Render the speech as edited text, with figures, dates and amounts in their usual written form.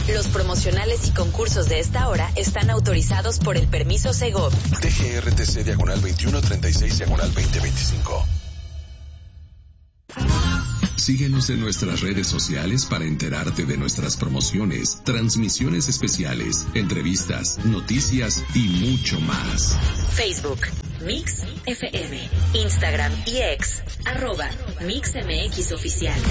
Los promocionales y concursos de esta hora están autorizados por el permiso Segov. TGRTC /2136/2025. Síguenos en nuestras redes sociales para enterarte de nuestras promociones, transmisiones especiales, entrevistas, noticias y mucho más. Facebook, Mix FM, Instagram y X, @MixMX Oficial.